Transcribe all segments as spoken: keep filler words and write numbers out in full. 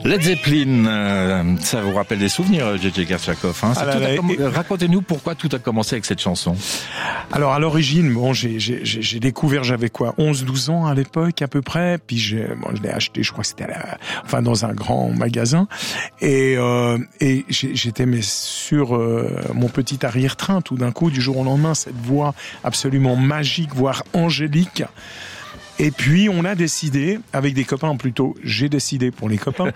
Led Zeppelin, euh, ça vous rappelle des souvenirs, J J Gershakov, hein. Ah là là, comm... et... Racontez-nous pourquoi tout a commencé avec cette chanson. Alors à l'origine, bon, j'ai, j'ai, j'ai découvert, j'avais quoi, onze douze ans à l'époque à peu près, puis j'ai, bon, je l'ai acheté, je crois que c'était à la, enfin dans un grand magasin, et euh, et j'étais mais sur euh, mon petit arrière-train, tout d'un coup, du jour au lendemain, cette voix absolument magique, voire angélique. Et puis, on a décidé, avec des copains plutôt, j'ai décidé pour les copains,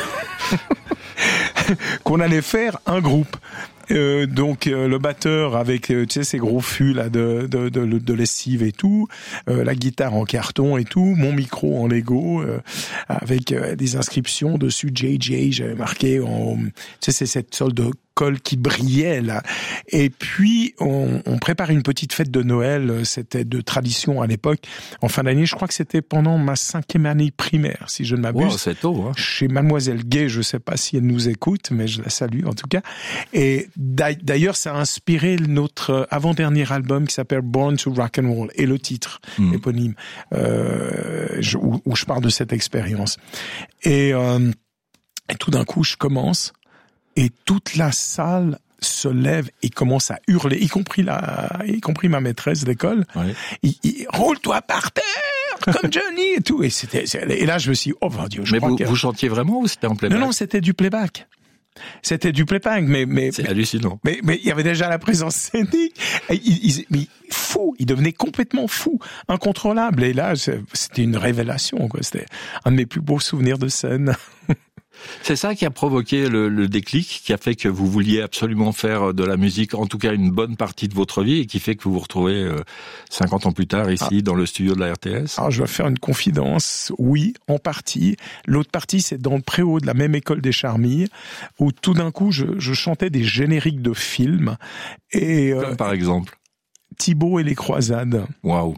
qu'on allait faire un groupe. Euh, donc euh, le batteur avec euh, tu sais ces gros fûts là de de de, de lessive et tout, euh, la guitare en carton et tout, mon micro en Lego euh, avec euh, des inscriptions dessus J J, j'avais marqué en tu sais c'est cette sorte de colle qui brillait là. Et puis on, on prépare une petite fête de Noël, c'était de tradition à l'époque en fin d'année, je crois que c'était pendant ma cinquième année primaire si je ne m'abuse. Wow, c'est tôt, hein. Chez Mademoiselle Gay, je sais pas si elle nous écoute mais je la salue en tout cas. Et d'ailleurs, ça a inspiré notre avant-dernier album qui s'appelle Born to Rock and Roll et le titre mmh. éponyme euh, je, où, où je parle de cette expérience. Et, euh, et tout d'un coup, je commence et toute la salle se lève et commence à hurler, y compris la, y compris ma maîtresse d'école. Ouais. Il, il, roule-toi par terre comme Johnny et tout. Et c'était, et là, je me suis dit, oh mon Dieu, je Mais crois vous, que... vous chantiez vraiment ou c'était en playback? Non, non, c'était du playback. C'était du playback, mais mais c'est mais, hallucinant. Mais mais il y avait déjà la présence scénique. Il, il, il, fou, il devenait complètement fou, incontrôlable. Et là, c'était une révélation, quoi. C'était un de mes plus beaux souvenirs de scène. C'est ça qui a provoqué le, le déclic, qui a fait que vous vouliez absolument faire de la musique, en tout cas une bonne partie de votre vie, et qui fait que vous vous retrouvez euh, cinquante ans plus tard ici, ah. dans le studio de la R T S. Alors je vais faire une confidence, oui, en partie. L'autre partie, c'est dans le préau de la même école des Charmilles, où tout d'un coup, je, je chantais des génériques de films. Et, Comme euh, par exemple Thibaut et les croisades. Waouh.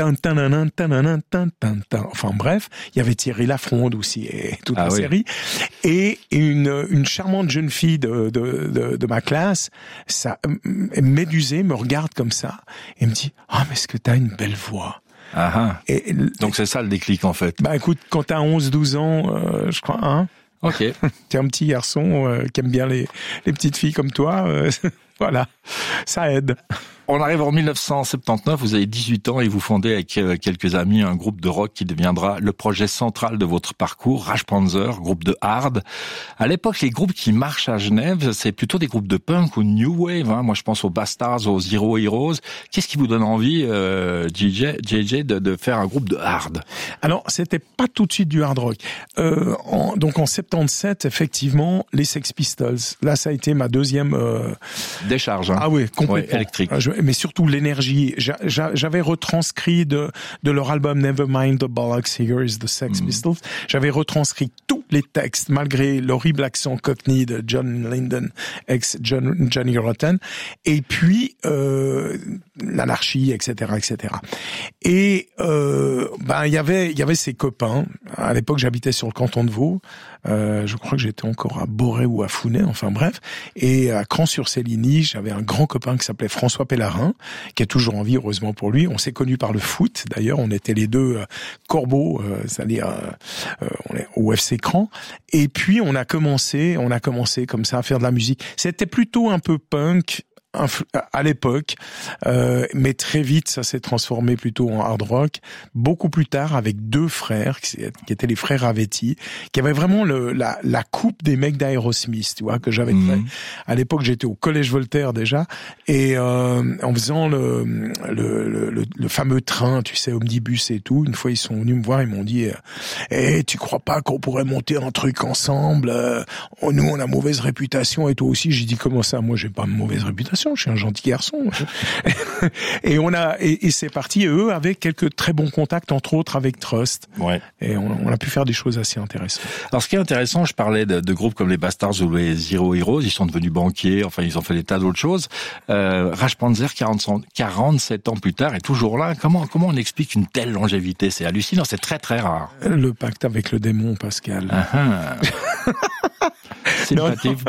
Enfin bref, il y avait Thierry Lafronde aussi et toute ah la oui. série. Et une, une charmante jeune fille de, de, de, de ma classe, ça, médusée, me regarde comme ça et me dit « Ah, mais est-ce que t'as une belle voix ?» Ah et, donc c'est ça le déclic en fait. Bah écoute, quand t'as onze douze ans, euh, je crois, hein. Ok. T'es un petit garçon euh, qui aime bien les, les petites filles comme toi, euh, voilà, ça aide. On arrive en dix-neuf cent soixante-dix-neuf, vous avez dix-huit ans et vous fondez avec quelques amis un groupe de rock qui deviendra le projet central de votre parcours, Rajpanzer, groupe de hard. À l'époque, les groupes qui marchent à Genève, c'est plutôt des groupes de punk ou new wave, hein. Moi, je pense aux Bastards, aux Zero Heroes. Qu'est-ce qui vous donne envie, euh, J J, J J, de, de faire un groupe de hard? Alors, c'était pas tout de suite du hard rock. Euh, en, donc en soixante-dix-sept, effectivement, les Sex Pistols. Là, ça a été ma deuxième euh... décharge. Hein. Ah oui, complètement. Ouais, électrique. Je, mais surtout l'énergie. J'avais retranscrit de, de leur album Nevermind the Bollocks, Here is the Sex Pistols. Mm. J'avais retranscrit tous les textes, malgré l'horrible accent cockney de John Lydon, ex John, Johnny Rotten. Et puis, euh, l'anarchie, et cetera, et cetera. Et, euh, ben, il y avait, il y avait ses copains. À l'époque, j'habitais sur le canton de Vaud. Euh, je crois que j'étais encore à Boré ou à Founet, enfin bref. Et à Cran-sur-Séligny, j'avais un grand copain qui s'appelait François Pellarin, qui est toujours en vie, heureusement pour lui. On s'est connus par le foot, d'ailleurs. On était les deux euh, corbeaux, euh, c'est-à-dire euh, on est au F C Cran. Et puis on a commencé, on a commencé comme ça à faire de la musique. C'était plutôt un peu punk à l'époque, euh, mais très vite ça s'est transformé plutôt en hard rock. Beaucoup plus tard, avec deux frères qui étaient les frères Avetti, qui avaient vraiment le, la, la coupe des mecs d'Aerosmith, tu vois, que j'avais mmh. fait. À l'époque, j'étais au Collège Voltaire déjà, et euh, en faisant le, le, le, le fameux train, tu sais, omnibus et tout. Une fois, ils sont venus me voir, ils m'ont dit "Eh, hey, tu crois pas qu'on pourrait monter un truc ensemble? Nous, on a mauvaise réputation et toi aussi." J'ai dit "Comment ça? Moi, j'ai pas mauvaise réputation. Je suis un gentil garçon." Et on a et, et c'est parti. Et eux avaient quelques très bons contacts, entre autres avec Trust. Ouais. Et on, on a pu faire des choses assez intéressantes. Alors, ce qui est intéressant, je parlais de, de groupes comme les Bastards ou les Zero Heroes. Ils sont devenus banquiers. Enfin, ils ont fait des tas d'autres choses. Euh, Rajpanzer, quarante-sept ans plus tard, est toujours là. Comment comment on explique une telle longévité? C'est hallucinant. C'est très très rare. Le pacte avec le démon, Pascal. Uh-huh. C'est sympathique.